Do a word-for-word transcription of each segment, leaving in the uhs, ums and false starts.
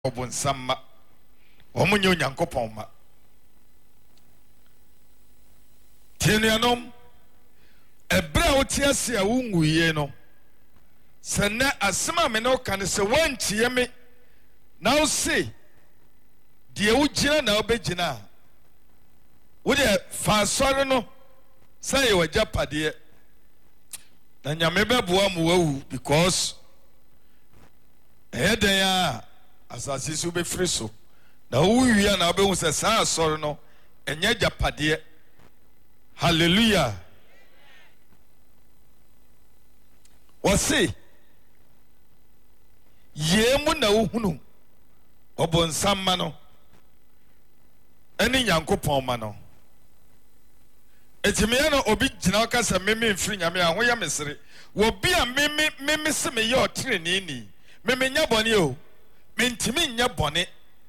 obonsama omunye onyankopon ma tienuanom ebra otiase a wunguye no se na asema me no kan se wantie me na wo se de wugina na obegina wo de fa sori no say we japade na nyame beboa mu wawu because eden ya asase su be free so na wo wiya na obehu se sa sori no enye japade. Hallelujah. Wasi yemu na uhunu obonsam no eni nyankopon ma no etime no obi gina okasa meme mfiri nyame a ho ya mesere wo bi a meme meme se me ye otreni ni meme nya bone o mentimi nya bone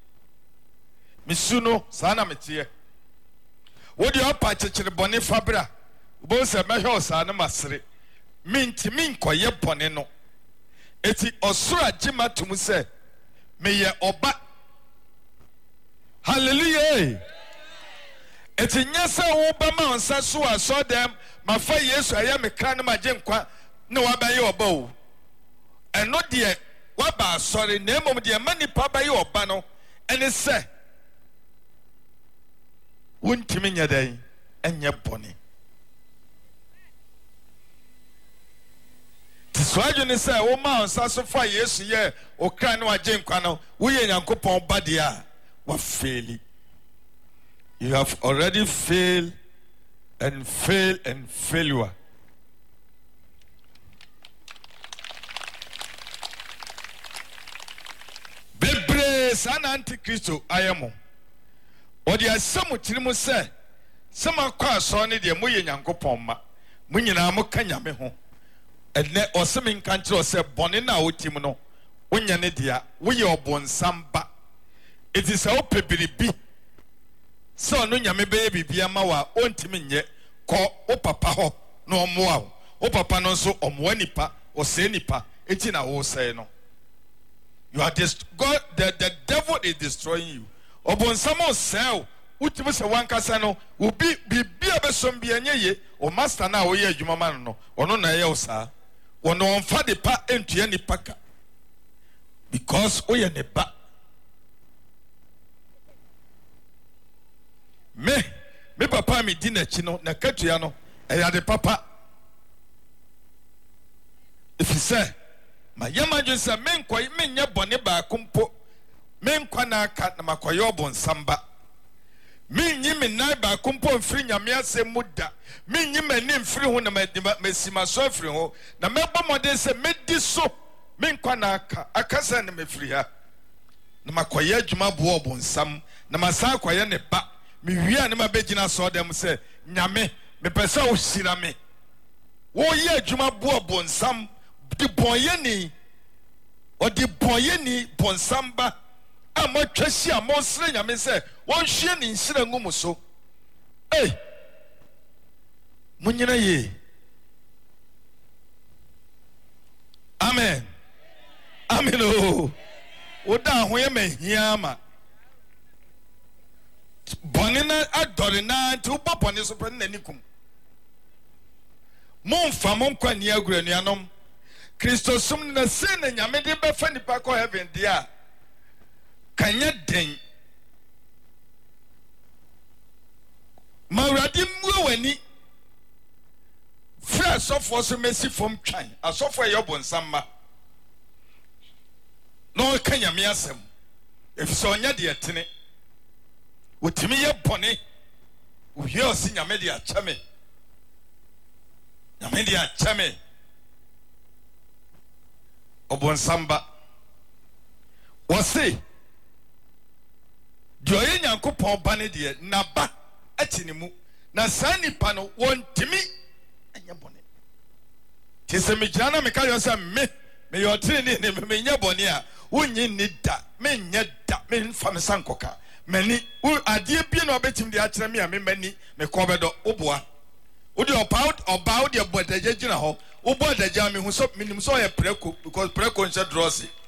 misuno sa na metie wodi opa chechire bone fabra bo se mehe osa na masere mentimi nkoye bone no eti osura gima tum se meye oba. Hallelujah. Eti nyasa wo ba ma onsa so aso dem mafa Yesu aye me kra na maje nkwa na wa ba ye oba o eno de wa ba asori na emom de mani pa ba ye oba no ene se wontimi nya dan enye bone tiswaju ni se wo ma onsa so fa Yesu ye o kra na waje nkwa no wo ye nyankopon ba de a wa faili. You have already failed and failed and failure. Bebre sana antikristo ayemo. Odi asemu tirimu se sama kwa so ne de moye nyankopon ma. Mo nyina mo kanya me ho. Ene osemi nkantre o se bone na otim no. Wonya ne dia, wo ye obonsam ba. It is a opebiribi. So no nyame be bibia ma wa ontimi nye ko o papa ho no omoa o papa no so omoa nipa o se nipa enti na wo say no you are just God the, the devil is destroying you obonsamo sell utimi se wankasa no obi bibia be som bia nyeye o master na wo ye adwuma ma no ono na ye wo saa ono onfa de pa entua nipa ka because o ye ne ba. Me, me papa mi di na chi no na katua no eya de papa. If you say ma yama ju say me nkoy me nya bone ba kompo me nkwa na aka na makoyo obonsamba me nyi me nan ba kompo mfiri nyame asem muda me nyi mani mfiri ho na masima so afiri ho na mebo mode say me di so me nkwa na aka akasa na mafiri ha na makoyo adwuma bo obonsam na masa akoye ne ba mi wia ne mabegina so dem se nyame me pesa wo hira me wo ye adwuma bo bonsam di bonye ni o di bonye ni bonsam ba amotwasi amosre nyame se won hwie ni hira ngum so eh munyina ye amen amen o wo da ho ye mahia ma bonina adore na nti uba boni so pen nanikum monfa monkwa ni agura nuanom Kristo sum na se na nyame de be fa nipa ko heaven dia kanya den mawradi muwani fra sofo so mesi fom twan asofo ye obonsam no kanya me asem efso onya de etene wotimi ye bone uhie osi nyame de achame nyame de achame obonsamba wose dio ye nyankopon bane de na ba atinimu na sanipa no wontimi anya bone tese me jana me ka yo say me me yo tini ne me nya bone a wonyi ni da me nya da me mfa me sankoka mani u adie bi na obetim de akere me a me mani me ko bedo oboa wo de opa oba wo de bodaje gina ho wo bodaje me hu so minim so ye preko because preko nche drosi